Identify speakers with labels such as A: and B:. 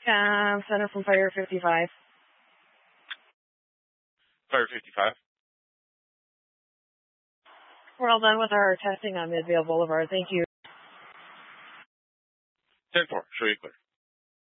A: Center from Fire 55.
B: Fire 55.
A: We're all done with our testing on Midvale Boulevard. Thank you.
B: 10-4. Show you clear.